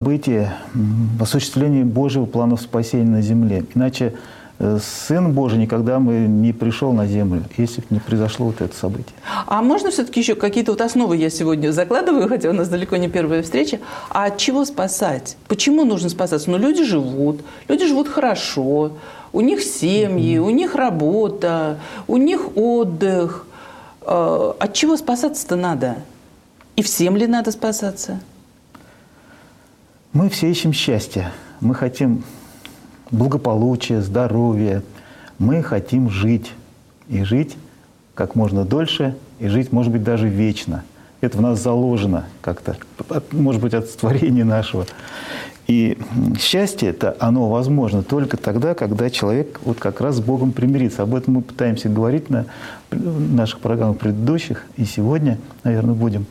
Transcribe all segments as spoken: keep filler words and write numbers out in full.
событие осуществления Божьего плана спасения на земле. Иначе Сын Божий никогда бы не пришел на землю, если бы не произошло вот это событие. А можно все-таки еще какие-то вот основы я сегодня закладываю, хотя у нас далеко не первая встреча. А от чего спасать? Почему нужно спасаться? Ну, люди живут, люди живут хорошо, у них семьи, mm-hmm. у них работа, у них отдых. От чего спасаться-то надо? И всем ли надо спасаться? Мы все ищем счастья. Мы хотим благополучия, здоровья. Мы хотим жить. И жить как можно дольше, и жить, может быть, даже вечно. Это в нас заложено как-то, может быть, от творения нашего. И счастье это оно возможно только тогда, когда человек вот как раз с Богом примирится. Об этом мы пытаемся говорить на наших программах предыдущих, и сегодня, наверное, будем.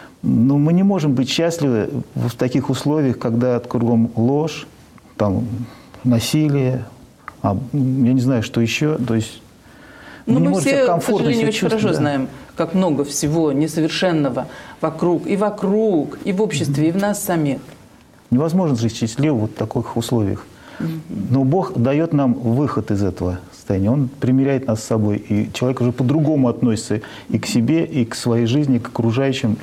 Но мы не можем быть счастливы в таких условиях, когда кругом ложь, там, насилие, а, я не знаю, что еще. То есть мы, мы все, к сожалению, очень хорошо да. знаем, как много всего несовершенного вокруг, и вокруг, и в обществе, mm-hmm. и в нас самих. Невозможно жить счастливо вот в таких условиях. Mm-hmm. Но Бог дает нам выход из этого состояния. Он примиряет нас с собой. И человек уже по-другому относится и к себе, и к своей жизни, и к окружающим.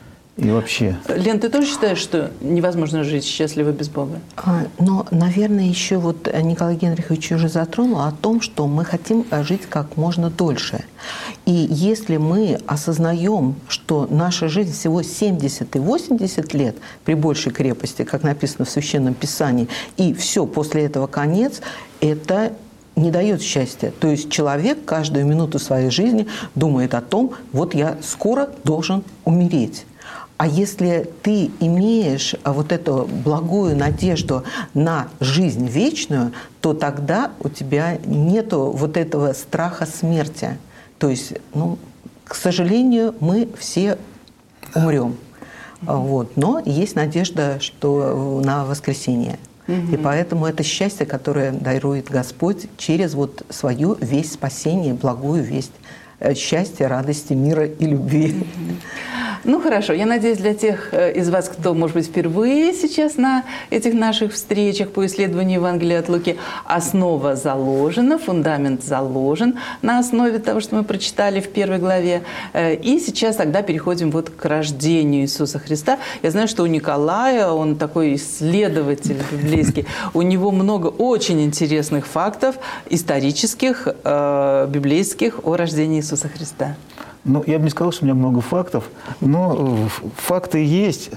И вообще. Лен, ты тоже считаешь, что невозможно жить счастливо без Бога? А, но, наверное, еще вот Николай Генрихович уже затронул о том, что мы хотим жить как можно дольше. И если мы осознаем, что наша жизнь всего семьдесят и восемьдесят лет при большей крепости, как написано в Священном Писании, и все, после этого конец, это не дает счастья. То есть человек каждую минуту своей жизни думает о том, вот я скоро должен умереть. А если ты имеешь вот эту благую надежду на жизнь вечную, то тогда у тебя нету вот этого страха смерти. То есть, ну, к сожалению, мы все умрем. Вот. Но есть надежда, что на воскресение. Mm-hmm. И поэтому это счастье, которое дарует Господь через вот свою весть спасения, благую весть счастья, радости, мира и любви. Mm-hmm. Ну, хорошо. Я надеюсь, для тех из вас, кто, может быть, впервые сейчас на этих наших встречах по исследованию Евангелия от Луки, основа заложена, фундамент заложен на основе того, что мы прочитали в первой главе. И сейчас тогда переходим вот к рождению Иисуса Христа. Я знаю, что у Николая, он такой исследователь библейский, у него много очень интересных фактов исторических, библейских о рождении Иисуса Христа. Ну, я бы не сказал, что у меня много фактов, но факты есть.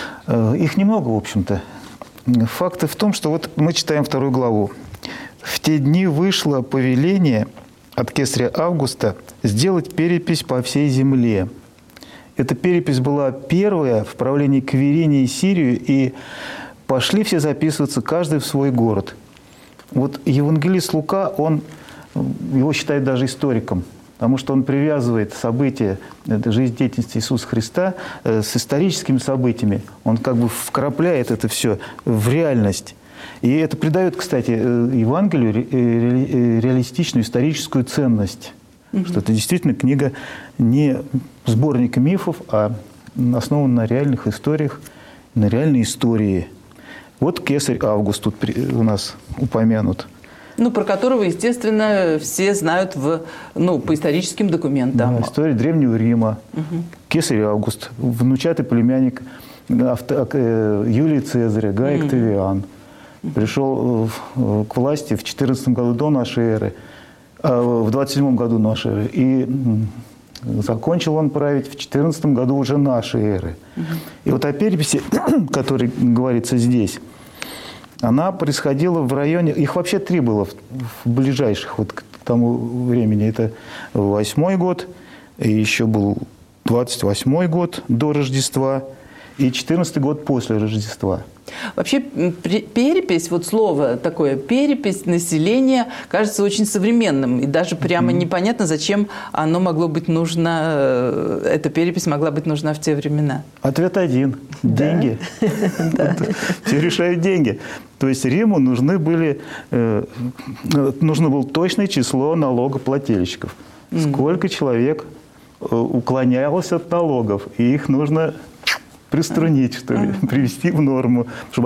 Их немного, в общем-то. Факты в том, что вот мы читаем вторую главу. «В те дни вышло повеление от кесаря Августа сделать перепись по всей земле». Эта перепись была первая в правлении Квириния и Сирию, и пошли все записываться, каждый в свой город. Вот евангелист Лука, он, его считают даже историком, потому что он привязывает события жизнедеятельности Иисуса Христа с историческими событиями. Он как бы вкрапляет это все в реальность. И это придает, кстати, Евангелию реалистичную историческую ценность. Mm-hmm. Что это действительно книга не сборник мифов, а основана на реальных историях, на реальной истории. Вот кесарь Август тут у нас упомянут. Ну, про которого, естественно, все знают в, ну, по историческим документам. Да, история Древнего Рима. Угу. Кесарь Август, внучатый племянник Юлия Цезаря, Гай Октавиан. Угу. Пришел к власти в четырнадцатом году до нашей эры, в двадцать седьмом году нашей эры. И закончил он править в четырнадцатом году уже нашей эры. Угу. И вот о переписи, о которой говорится здесь, она происходила в районе, их вообще три было в, в ближайших вот к тому времени. Это восьмой год, и еще был двадцать восьмой год до Рождества, и четырнадцатый год после Рождества. Вообще перепись, вот слово такое, перепись населения, кажется очень современным. И даже прямо mm-hmm. непонятно, зачем оно могло быть нужно, эта перепись могла быть нужна в те времена. Ответ один. Деньги. Все решают деньги. То есть Риму нужны были, нужно было точное число налогоплательщиков. Сколько человек уклонялось от налогов, и их нужно приструнить, что ли, привести в норму, чтобы